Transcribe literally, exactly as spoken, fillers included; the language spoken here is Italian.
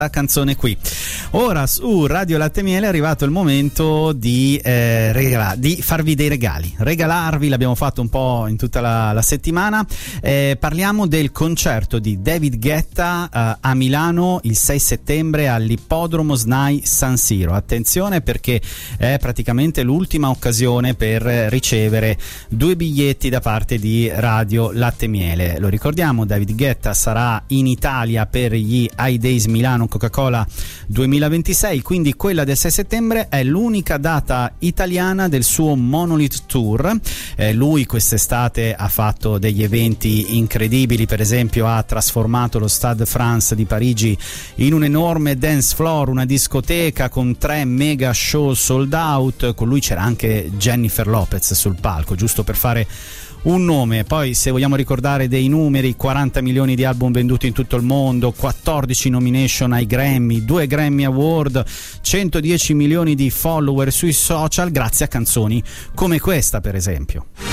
la canzone qui. Ora su Radio Latte Miele è arrivato il momento di, eh, regala- di farvi dei regali, regalarvi, l'abbiamo fatto un po' in tutta la, la settimana. Eh, parliamo del concerto di David Guetta eh, a Milano il sei settembre all'Ippodromo S N A I San Siro. Attenzione, perché è praticamente l'ultima occasione per ricevere due biglietti da parte di Radio Latte Miele. Lo ricordiamo, David Guetta sarà in Italia per gli I Days Milano Coca-Cola duemilaventisei, quindi quella del sei settembre è l'unica data italiana del suo Monolith Tour. Eh, lui quest'estate ha fatto degli eventi incredibili, per esempio ha trasformato lo Stade France di Parigi in un enorme dance floor, una discoteca con tre mega show sold out. Con lui c'era anche Jennifer Lopez sul palco, giusto per fare un nome. Poi, se vogliamo ricordare dei numeri, quaranta milioni di album venduti in tutto il mondo, quattordici nomination ai Grammy, due Grammy Award, centodieci milioni di follower sui social grazie a canzoni come questa, per esempio.